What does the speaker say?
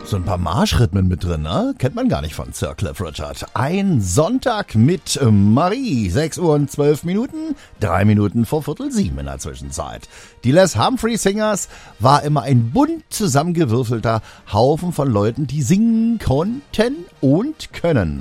So ein paar Marschrhythmen mit drin, ne? Kennt man gar nicht von Sir Cliff Richard. Ein Sonntag mit Marie. 6 Uhr und 12 Minuten, 3 Minuten vor 6:45 in der Zwischenzeit. Die Les Humphrey Singers war immer ein bunt zusammengewürfelter Haufen von Leuten, die singen konnten und können.